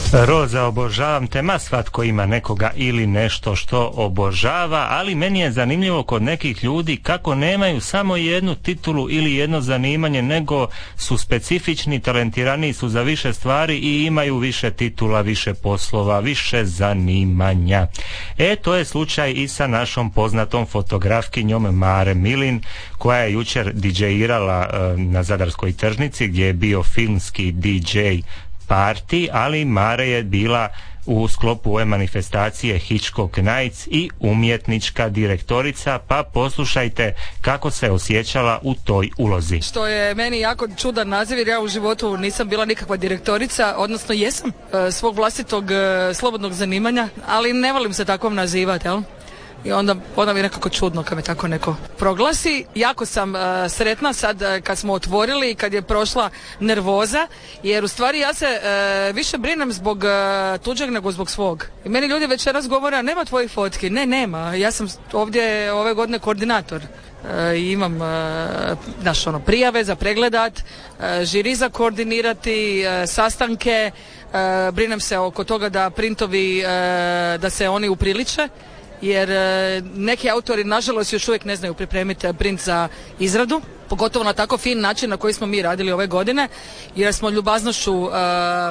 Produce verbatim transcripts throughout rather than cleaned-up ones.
Roza, obožavam te, ma svatko ima nekoga ili nešto što obožava, ali meni je zanimljivo kod nekih ljudi kako nemaju samo jednu titulu ili jedno zanimanje, nego su specifični, talentirani su za više stvari i imaju više titula, više poslova, više zanimanja. E, to je slučaj i sa našom poznatom fotografkinjom Mare Milin, koja je jučer didžejirala e, na Zadarskoj tržnici gdje je bio filmski didžej party, ali Mare je bila u sklopu ove manifestacije Hitchcock Nights i umjetnička direktorica, pa poslušajte kako se osjećala u toj ulozi. Što je meni jako čudan naziv, jer ja u životu nisam bila nikakva direktorica, odnosno jesam e, svog vlastitog e, slobodnog zanimanja, ali ne volim se takvom nazivati, jel? I onda, onda mi je nekako čudno kad me tako neko proglasi. Jako sam uh, sretna sad uh, kad smo otvorili i kad je prošla nervoza, jer u stvari ja se uh, više brinem zbog uh, tuđeg nego zbog svog. I meni ljudi večeras govore, nema tvojih fotki. Ne, nema. Ja sam ovdje ove godine koordinator. Uh, imam uh, naš, ono, prijave za pregledat, uh, žiri za koordinirati, uh, sastanke, uh, brinem se oko toga da printovi, uh, da se oni upriliče, jer e, neki autori nažalost još uvijek ne znaju pripremiti print za izradu, pogotovo na tako fin način na koji smo mi radili ove godine, jer smo ljubaznošću e,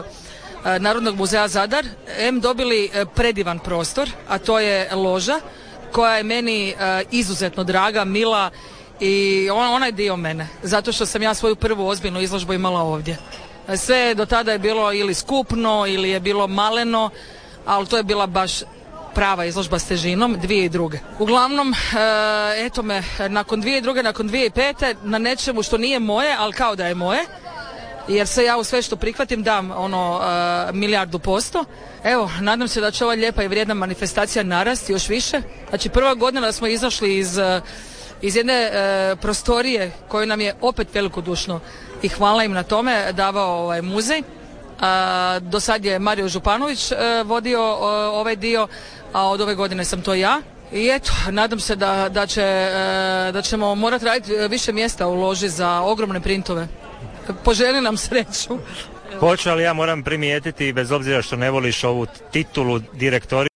e, Narodnog muzeja Zadar em dobili e, predivan prostor, a to je loža koja je meni e, izuzetno draga, mila i on, ona je dio mene, zato što sam ja svoju prvu ozbiljnu izložbu imala ovdje. Sve do tada je bilo ili skupno ili je bilo maleno, ali to je bila baš prava izložba s težinom, dvije i druge. Uglavnom, e, eto me, nakon dvije i druge, nakon dvije i pete, na nečemu što nije moje, ali kao da je moje, jer se ja u sve što prihvatim dam ono e, milijardu posto. Evo, nadam se da će ova lijepa i vrijedna manifestacija narasti još više. Znači, prva godina da smo izašli iz, iz jedne e, prostorije koju nam je opet velikodušno i hvala im na tome davao ovaj muzej. A, do sad je Mario Županović e, vodio o, ovaj dio, a od ove godine sam to ja. I eto, nadam se da, da, će, e, da ćemo morati raditi više mjesta u loži za ogromne printove. Poželi nam sreću. Hoću, ali ja moram primijetiti, bez obzira što ne voliš ovu titulu direktori,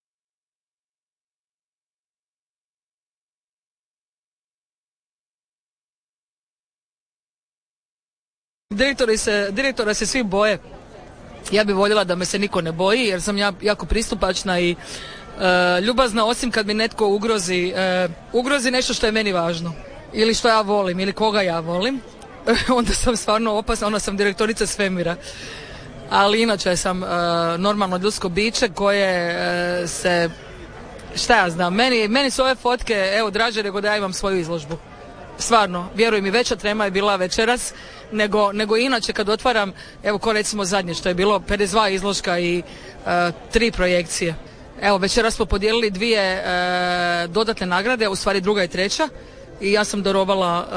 Direktori se, direktora se svi boje. Ja bih voljela da me se niko ne boji, jer sam ja jako pristupačna i e, ljubazna, osim kad mi netko ugrozi, e, ugrozi nešto što je meni važno. Ili što ja volim, ili koga ja volim. Onda sam stvarno opasna, onda sam direktorica svemira. Ali inače sam e, normalno ljudsko biće koje e, se, šta ja znam, meni, meni su ove fotke, evo, draže nego da ja imam svoju izložbu. Stvarno, vjeruj mi, veća trema je bila večeras nego, nego inače kad otvaram, evo ko recimo zadnje što je bilo pedeset dva izložka i uh, tri projekcije. Evo, večeras smo podijelili dvije uh, dodatne nagrade, u stvari druga i treća, i ja sam darovala